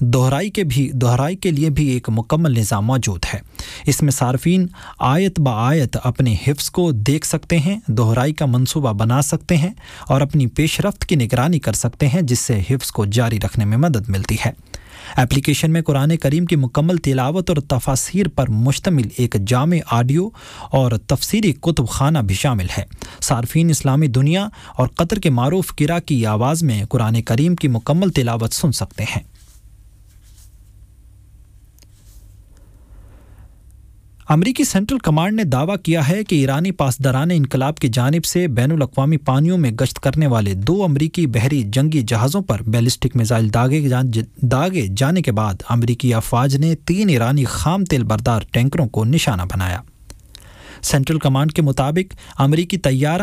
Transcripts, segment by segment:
दोहराई के लिए भी एक मुकम्मल निज़ाम मौजूद है। इसमें सार्फिन आयत ब आयत अपने हिफ्ज़ को देख सकते हैं, दोहराई का मंसूबा बना सकते हैं और अपनी पेशरफ्त की निगरानी कर सकते हैं, जिससे हिफ्ज़ को जारी रखने में मदद मिलती है। एप्लीकेशन में कुरान करीम की मुकम्मल तिलावत और तफासीर पर मुश्तमिल एक जामे ऑडियो और तफसीरी कुतुब खाना भी शामिल है। सार्फिन इस्लामी दुनिया और कतर के मारूफ किरा की आवाज़ में कुरान करीम की मुकम्मल तिलावत सुन सकते हैं। अमरीकी सेंट्रल कमांड ने दावा किया है कि ईरानी पासदारान इनकलाब की जानिब से बैनुल अक़वामी पानियों में गश्त करने वाले 2 अमरीकी बहरी जंगी जहाज़ों पर बैलिस्टिक मिसाइल दागे जाने के बाद अमरीकी अफवाज ने 3 ईरानी खाम तेल बरदार टैंकरों को निशाना बनाया। सेंट्रल कमांड के मुताबिक अमरीकी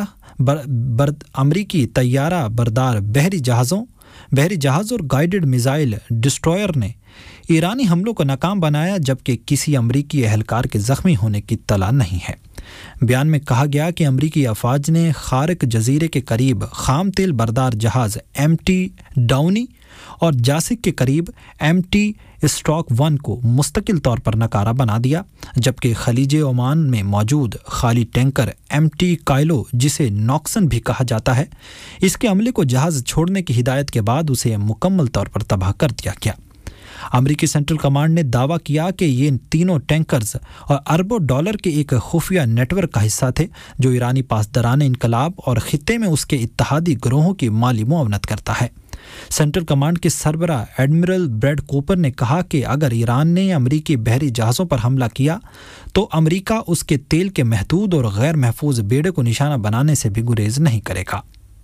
तैयारा बरदार बहरी जहाज़ और गाइडेड मिसाइल डिस्ट्रॉयर ने ईरानी हमलों को नाकाम बनाया, जबकि किसी अमरीकी एहलकार के ज़ख्मी होने की इत्तला नहीं है। बयान में कहा गया कि अमरीकी अफवाज ने खारिक जजीरे के करीब खाम तेल बरदार जहाज़ MT डाउनी और जासिक के करीब MT स्टॉक 1 को मुस्तकिल तौर पर नकारा बना दिया, जबकि खलीज ओमान में मौजूद खाली टैंकर MT काइलो, जिसे नॉक्सन भी कहा जाता है, इसके अमले को जहाज़ छोड़ने की हिदायत के बाद उसे मुकम्मल तौर पर तबाह कर दिया गया। अमरीकी सेंट्रल कमांड ने दावा किया कि ये तीनों टैंकर्स और अरबों डॉलर के एक खुफिया नेटवर्क का हिस्सा थे, जो ईरानी पासदारान इनकलाब और खित्ते में उसके इत्तहादी गिरोहों की माली मुआवनत करता है। सेंट्रल कमांड के सरबराह एडमिरल ब्रैड कूपर ने कहा कि अगर ईरान ने अमरीकी बहरी जहाज़ों पर हमला किया तो अमरीका उसके तेल के महदूद और गैर महफूज बेड़े को निशाना बनाने से भी गुरेज नहीं करेगा।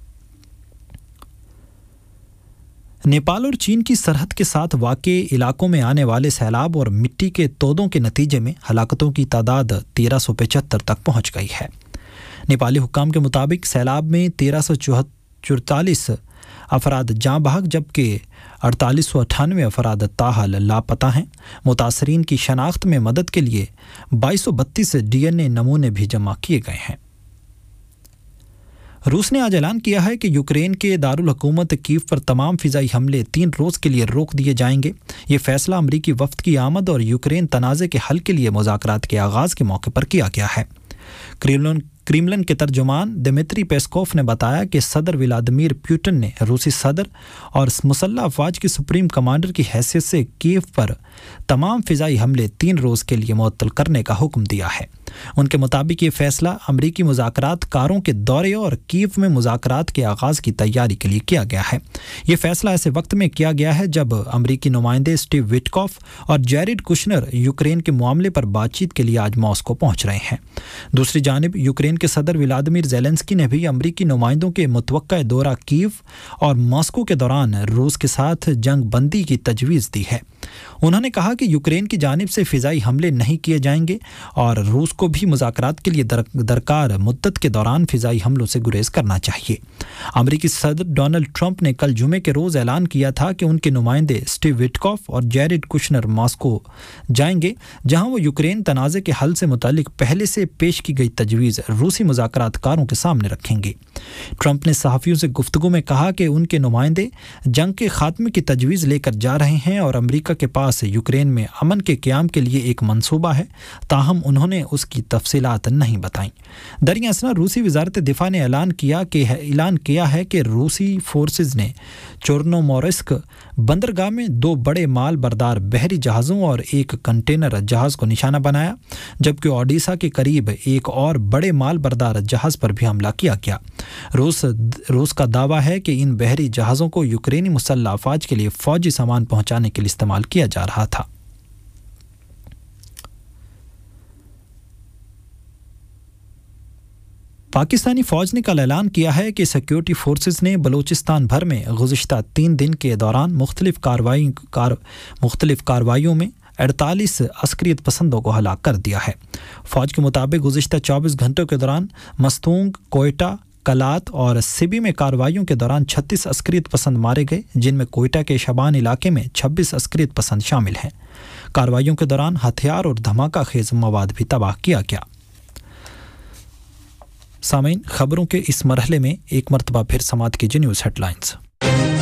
नेपाल और चीन की सरहद के साथ वाक़े इलाकों में आने वाले सैलाब और मिट्टी के तोदों के नतीजे में हलाकतों की तादाद 1375 तक पहुंच गई है। नेपाली हुक्काम के मुताबिक सैलाब में 1344 अफराद जाँ बहक, जबकि 4898 अफराद ताहाल लापता हैं। मुतासरीन की शनाख्त में मदद के लिए 2232 DNA नमूने भी जमा किए गए हैं। रूस ने आज ऐलान किया है कि यूक्रेन के दारुल हुकूमत कीव पर तमाम फ़िज़ाई हमले 3 रोज़ के लिए रोक दिए जाएंगे। ये फैसला अमरीकी वफ़द की आमद और यूक्रेन तनाज़े के हल के लिए मुज़ाकरात के आगाज़ के मौके पर किया गया है। क्रेमलिन के तर्जुमान दिमित्री पेस्कोव ने बताया कि सदर व्लादिमीर पुतिन ने रूसी सदर और मुसल्लह अफवाज की सुप्रीम कमांडर की हैसियत से कीव पर तमाम फ़िज़ाई हमले 3 रोज़ के लिए मुअत्तल करने का हुक्म दिया है। उनके मुताबिक ये फैसला अमरीकी मुज़ाकरात कारों के दौरे और कीव में मुज़ाकरात के आगाज़ की तैयारी के लिए किया गया है। ये फैसला ऐसे वक्त में किया गया है जब अमरीकी नुमाइंदे स्टीव विटकॉफ और जैरेड कुशनर यूक्रेन के मामले पर बातचीत के लिए आज मॉस्को पहुंच रहे हैं। दूसरी जानिब यूक्रेन के सदर व्लादिमीर ज़ेलेंस्की ने भी अमरीकी नुमाइंदों के मुतवक्का दौरा कीव और मॉस्को के दौरान रूस के साथ जंग बंदी की तजवीज़ दी है। उन्होंने कहा कि यूक्रेन की जानिब से फ़िज़ाई हमले नहीं किए जाएंगे और रूस को भी मुज़ाकरात के लिए दरकार मुद्दत के दौरान फ़िज़ाई हमलों से गुरेज करना चाहिए। अमरीकी सदर डोनाल्ड ट्रंप ने कल जुमे के रोज़ ऐलान किया था कि उनके नुमाइंदे स्टीव विटकॉफ और जैरेड कुशनर मॉस्को जाएंगे, जहां वो यूक्रेन तनाज़े के हल से मुतालिक पहले से पेश की गई तजवीज़ रूसी मुज़ाकरातकारों के सामने रखेंगे। ट्रंप ने सहाफ़ियों से गुफ्तगू में कहा कि उनके नुमाइंदे जंग के खात्मे की तजवीज़ लेकर जा रहे हैं और अमरीका के पास यूक्रेन में अमन के क़याम के लिए एक मंसूबा है, ताहम उन्होंने उसकी तफसीलात नहीं बताईं। दरिया असना रूसी वज़ारत दिफा ने ऐलान किया है कि रूसी फोर्सेस ने चोर्नोमोर्स्क बंदरगाह में 2 बड़े माल बरदार बहरी जहाज़ों और एक कंटेनर जहाज़ को निशाना बनाया, जबकि ओडिशा के करीब एक और बड़े माल बरदार जहाज़ पर भी हमला किया गया। रूस का दावा है कि इन बहरी जहाज़ों को यूक्रेनी मुसल्लह अफवाज के लिए फ़ौजी सामान पहुंचाने के लिए इस्तेमाल किया जा रहा था। पाकिस्तानी फ़ौज ने कल ऐलान किया है कि सिक्योरिटी फोर्सेस ने बलूचिस्तान भर में गुज़िश्ता 3 दिन के दौरान मुख्तलिफ कार्रवाइयों में 48 अस्करियत पसंदों को हलाक कर दिया है। फ़ौज के मुताबिक गुज़िश्ता 24 घंटों के दौरान मस्तूंग, कोयटा, कलात और सिबी में कार्रवाइयों के दौरान 36 अस्करियत पसंद मारे गए, जिनमें कोयटा के शबान इलाके में 26 अस्करियत पसंद शामिल हैं। कार्रवाइयों के दौरान हथियार और धमाका खेज मवाद भी तबाह किया गया। सामीन, खबरों के इस मरहले में एक मरतबा फिर समाअत कीजिए न्यूज़ हेडलाइंस।